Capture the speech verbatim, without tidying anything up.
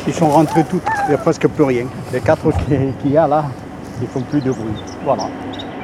Ils sont rentrés tous, il n'y a presque plus rien. Les quatre qu'il y a là, ils font plus de bruit. Voilà.